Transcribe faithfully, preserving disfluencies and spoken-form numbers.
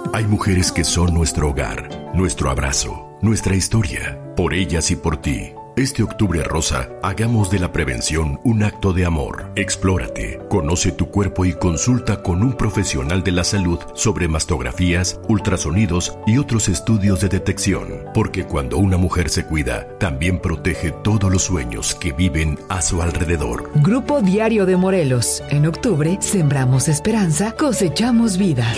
Hay mujeres que son nuestro hogar, nuestro abrazo, nuestra historia. Por ellas y por ti. Este octubre rosa, hagamos de la prevención un acto de amor. Explórate, conoce tu cuerpo y consulta con un profesional de la salud sobre mastografías, ultrasonidos y otros estudios de detección. Porque cuando una mujer se cuida, también protege todos los sueños que viven a su alrededor. Grupo Diario de Morelos. En octubre, sembramos esperanza, cosechamos vida.